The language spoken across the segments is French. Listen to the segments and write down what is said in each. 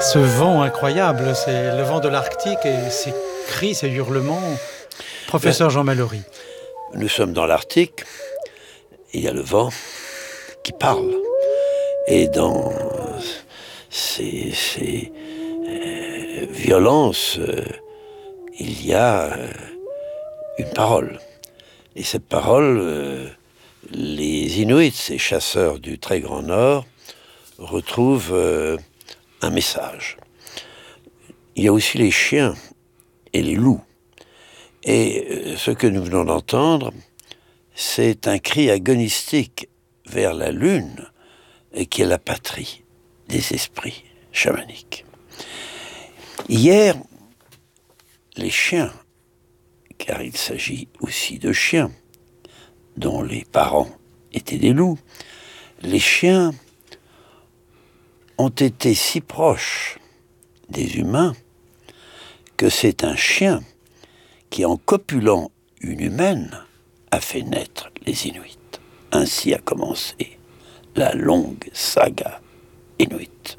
Ce vent incroyable, c'est le vent de l'Arctique et ces cris, ces hurlements. Professeur Jean Mallory. Nous sommes dans l'Arctique, il y a le vent qui parle. Et dans ces violences, il y a une parole. Et cette parole, les Inuits, ces chasseurs du très grand Nord, retrouvent un message. Il y a aussi les chiens et les loups. Et ce que nous venons d'entendre, c'est un cri agonistique vers la lune, qui est la patrie des esprits chamaniques. Hier, les chiens, car il s'agit aussi de chiens, dont les parents étaient des loups, les chiens ont été si proches des humains que c'est un chien qui, en copulant une humaine, a fait naître les Inuits. Ainsi a commencé la longue saga inuite.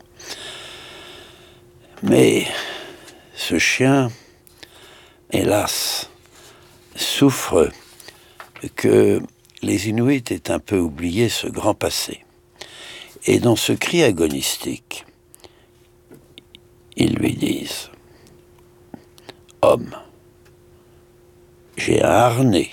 Mais ce chien, hélas, souffre que les Inuits aient un peu oublié ce grand passé. Et dans ce cri agonistique, ils lui disent « Homme, j'ai un harnais.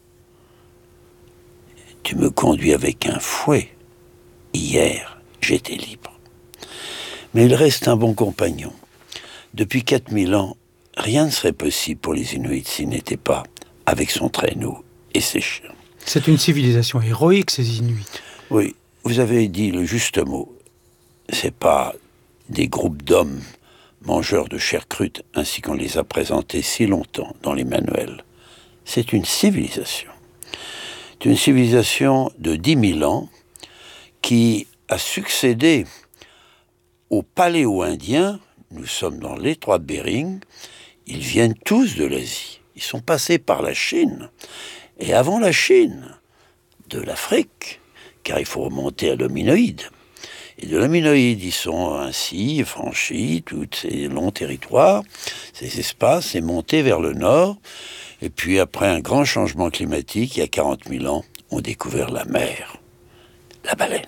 Tu me conduis avec un fouet. Hier, j'étais libre. » Mais il reste un bon compagnon. Depuis 4000 ans, rien ne serait possible pour les Inuits s'il n'était pas avec son traîneau et ses chiens. C'est une civilisation héroïque, ces Inuits. Oui, vous avez dit le juste mot. C'est pas des groupes d'hommes mangeurs de chair crue, ainsi qu'on les a présentés si longtemps dans les manuels. C'est une civilisation. C'est une civilisation de 10 000 ans qui a succédé aux paléo-indiens. Nous sommes dans l'étroit de Bering. Ils viennent tous de l'Asie. Ils sont passés par la Chine. Et avant la Chine, de l'Afrique, car il faut remonter à l'hominoïde. Et de l'hominoïde, ils sont ainsi franchis tous ces longs territoires, ces espaces, et montés vers le nord. Et puis après un grand changement climatique, il y a 40 000 ans, on découvert la mer, la baleine.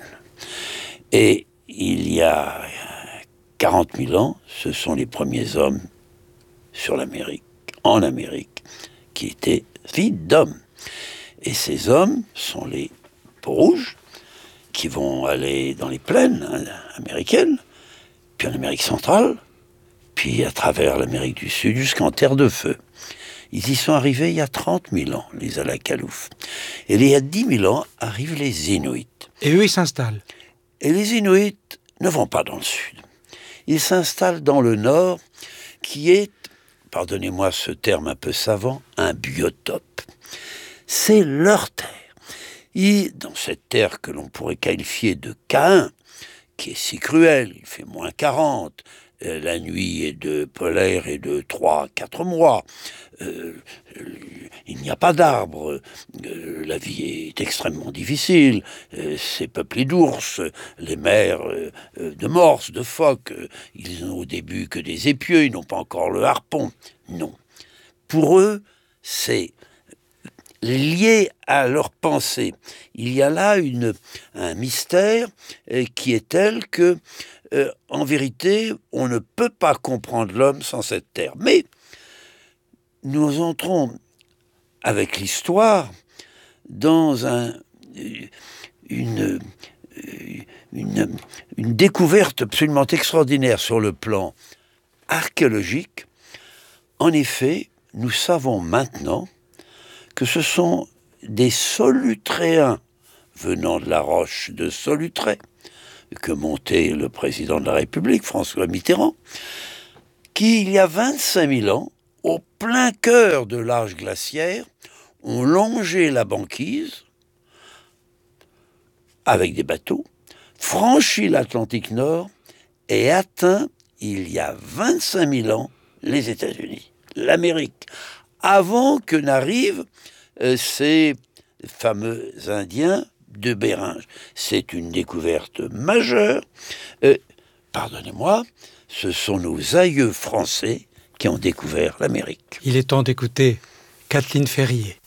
Et il y a 40 000 ans, ce sont les premiers hommes sur l'Amérique, en Amérique, qui étaient filles d'hommes. Et ces hommes sont les peaux-rouges, qui vont aller dans les plaines américaines, puis en Amérique centrale, puis à travers l'Amérique du Sud jusqu'en Terre de Feu. Ils y sont arrivés il y a 30 000 ans, les Alakalouf. Et il y a 10 000 ans arrivent les Inuits. Et eux, ils s'installent. Et les Inuits ne vont pas dans le sud. Ils s'installent dans le nord, qui est, pardonnez-moi ce terme un peu savant, un biotope. C'est leur terre. Et dans cette terre que l'on pourrait qualifier de K1, qui est si cruelle, il fait moins 40, la nuit est de polaire et de 3-4 mois, il n'y a pas d'arbres, la vie est extrêmement difficile, c'est peuplé d'ours, les mers de morses, de phoques, ils n'ont au début que des épieux, ils n'ont pas encore le harpon. Non. Pour eux, c'est lié à leur pensée. Il y a là un mystère qui est tel que, en vérité, on ne peut pas comprendre l'homme sans cette terre. Mais nous entrons avec l'histoire dans une découverte absolument extraordinaire sur le plan archéologique. En effet, nous savons maintenant que ce sont des solutréens venant de la roche de Solutré, que montait le président de la République, François Mitterrand, qui, il y a 25 000 ans, au plein cœur de l'âge glaciaire, ont longé la banquise avec des bateaux, franchi l'Atlantique Nord et atteint, il y a 25 000 ans, les États-Unis, l'Amérique, avant que n'arrivent ces fameux Indiens de Béringes. C'est une découverte majeure. pardonnez-moi, ce sont nos aïeux français qui ont découvert l'Amérique. Il est temps d'écouter Kathleen Ferrier.